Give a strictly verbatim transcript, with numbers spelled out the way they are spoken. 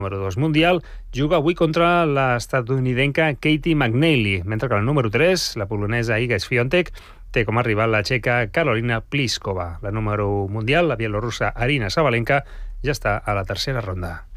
número dos mundial, juga avui contra l'estatunidenca Katie McNally, mentre que la número tres, la polonesa Iga Swiatek, té com a rival la txeca Karolina Pliskova. La número mundial, la bielorrussa Arina Sabalenka, ja està a la tercera ronda.